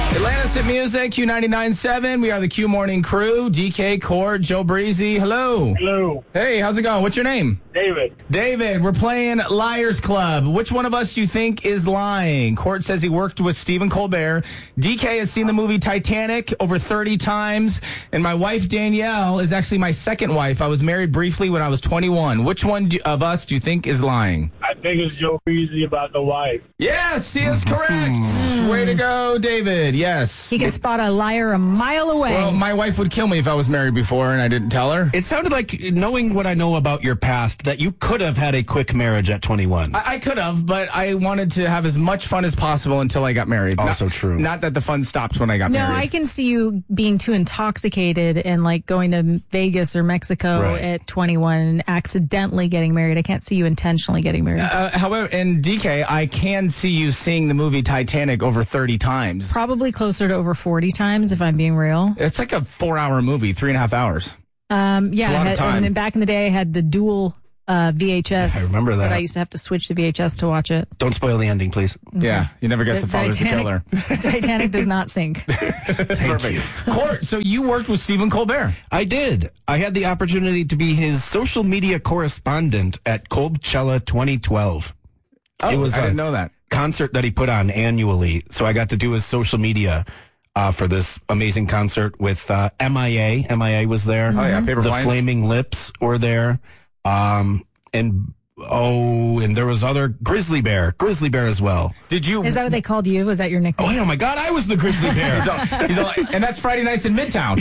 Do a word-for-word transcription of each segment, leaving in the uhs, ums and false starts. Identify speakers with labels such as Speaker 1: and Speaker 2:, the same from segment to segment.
Speaker 1: Atlantis at Music, Q ninety-nine point seven. We are the Q Morning Crew. D K, Court, Joe Breezy. Hello.
Speaker 2: Hello.
Speaker 1: Hey, how's it going? What's your name?
Speaker 2: David.
Speaker 1: David, we're playing Liars Club. Which one of us do you think is lying? Court says he worked with Stephen Colbert. D K has seen the movie Titanic over thirty times. And my wife, Danielle, is actually my second wife. I was married briefly when I was twenty-one. Which one do, of us do you think is lying?
Speaker 2: I think it's Joe Breezy about the wife.
Speaker 1: Yes, he is correct. Way to go, David. Yes.
Speaker 3: He can spot a liar a mile away.
Speaker 1: Well, my wife would kill me if I was married before and I didn't tell her.
Speaker 4: It sounded like, knowing what I know about your past, that you could have had a quick marriage at twenty-one.
Speaker 1: I, I could have, but I wanted to have as much fun as possible until I got married.
Speaker 4: Also
Speaker 1: not,
Speaker 4: true.
Speaker 1: Not that the fun stopped when I got
Speaker 3: no,
Speaker 1: married.
Speaker 3: I can see you being too intoxicated and like going to Vegas or Mexico
Speaker 4: Right.
Speaker 3: at twenty-one and accidentally getting married. I can't see you intentionally getting married.
Speaker 1: Uh, however, in D K, I can see you seeing the movie Titanic over thirty times.
Speaker 3: Probably closer to over forty times, if I'm being real.
Speaker 1: It's like a four-hour movie, three and a half hours.
Speaker 3: Um, yeah,
Speaker 1: It's a lot
Speaker 3: I
Speaker 1: of
Speaker 3: had,
Speaker 1: time.
Speaker 3: and back in the day, I had the dual uh, V H S.
Speaker 4: I remember that.
Speaker 3: But I used to have to switch the V H S to watch it.
Speaker 4: Don't spoil the ending, please.
Speaker 1: Yeah, you never guess the, father's the killer.
Speaker 3: Titanic does not sink.
Speaker 4: Thank you.
Speaker 1: Court, so you worked with Stephen Colbert.
Speaker 4: I did. I had the opportunity to be his social media correspondent at Coachella twenty twelve.
Speaker 1: Oh,
Speaker 4: It was
Speaker 1: I
Speaker 4: a
Speaker 1: didn't know that.
Speaker 4: concert that he put on annually, so I got to do his social media uh, for this amazing concert with uh, M I A. M I A was there.
Speaker 1: Oh, yeah, Paper
Speaker 4: The
Speaker 1: Planes.
Speaker 4: Flaming Lips were there. Um, and, oh, and there was other Grizzly Bear. Grizzly Bear as well.
Speaker 1: Did you?
Speaker 3: Is that what they called you? Was that your nickname?
Speaker 4: Oh, oh my God, I was the Grizzly Bear.
Speaker 1: He's all, he's all, and that's Friday nights in Midtown.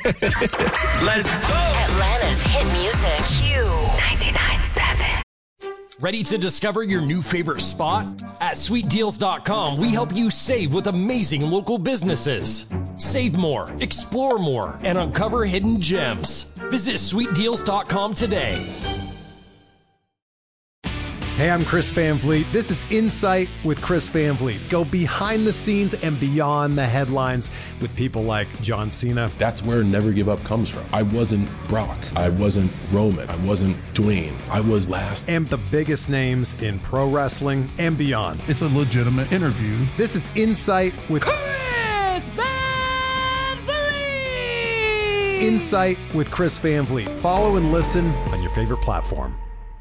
Speaker 5: Let's go.
Speaker 6: Atlanta's hit music. Q ninety-nine point seven.
Speaker 5: Ready to discover your new favorite spot? At sweet deals dot com, we help you save with amazing local businesses. Save more, explore more, and uncover hidden gems. Visit sweet deals dot com today.
Speaker 7: Hey, I'm Chris Van Vliet. This is Insight with Chris Van Vliet. Go behind the scenes and beyond the headlines with people like John Cena.
Speaker 8: That's where Never Give Up comes from. I wasn't Brock. I wasn't Roman. I wasn't Dwayne. I was last.
Speaker 7: And the biggest names in pro wrestling and beyond.
Speaker 9: It's a legitimate interview.
Speaker 7: This is Insight with
Speaker 10: Chris Van Vliet.
Speaker 7: Insight with Chris Van Vliet. Follow and listen on your favorite platform.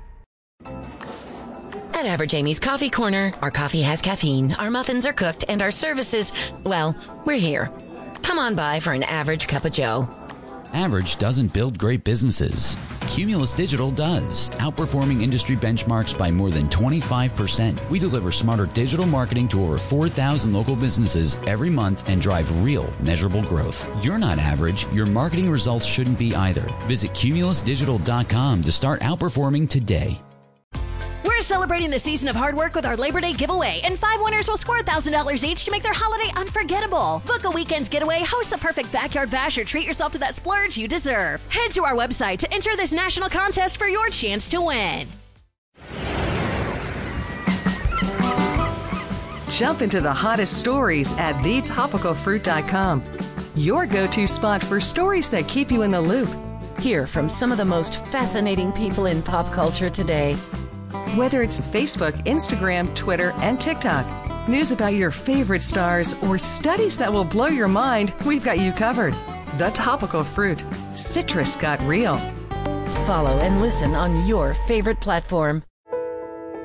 Speaker 6: At Average Amy's Coffee Corner, our coffee has caffeine, our muffins are cooked, and our services, well, we're here. Come on by for an average cup of joe.
Speaker 11: Average doesn't build great businesses. Cumulus Digital does, outperforming industry benchmarks by more than twenty-five percent. We deliver smarter digital marketing to over four thousand local businesses every month and drive real, measurable growth. You're not average. Your marketing results shouldn't be either. Visit cumulus digital dot com to start outperforming today.
Speaker 12: We're celebrating the season of hard work with our Labor Day giveaway, and five winners will score one thousand dollars each to make their holiday unforgettable. Book a weekend's getaway, host the perfect backyard bash, or treat yourself to that splurge you deserve. Head to our website to enter this national contest for your chance to win.
Speaker 13: Jump into the hottest stories at the topical fruit dot com. Your go-to spot for stories that keep you in the loop.
Speaker 6: Hear from some of the most fascinating people in pop culture today.
Speaker 13: Whether it's Facebook, Instagram, Twitter, and TikTok, news about your favorite stars, or studies that will blow your mind, we've got you covered. The Topical Fruit. Citrus got real.
Speaker 6: Follow and listen on your favorite platform.